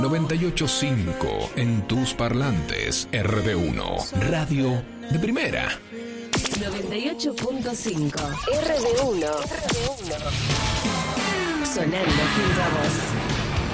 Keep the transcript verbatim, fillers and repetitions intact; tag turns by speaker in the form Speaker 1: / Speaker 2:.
Speaker 1: noventa y ocho punto cinco en tus parlantes. R D uno, radio de primera.
Speaker 2: noventa y ocho punto cinco R D uno. Sonando junto a vos.